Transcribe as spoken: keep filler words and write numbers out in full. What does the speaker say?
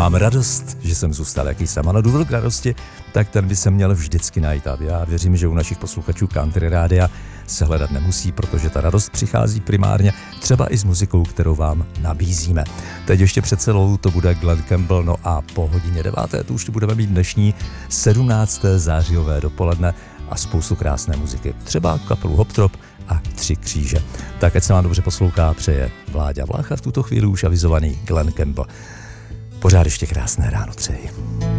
mám radost, že jsem zůstal, jaký jsem. A na důvod k radosti, tak ten by se měl vždycky najít. A já věřím, že u našich posluchačů Country Rádia se hledat nemusí, protože ta radost přichází primárně třeba i s muzikou, kterou vám nabízíme. Teď ještě před celou to bude Glen Campbell, no a po hodině deváté tu už tu budeme mít dnešní sedmnácté zářijové dopoledne a spoustu krásné muziky. Třeba kapelu Hop Trop a Tři kříže. Tak ať se vám dobře poslouchá, přeje Vláďa Vlácha, v tuto chvíli už avizovaný Glen Campbell. Pořád ještě krásné ráno přeji.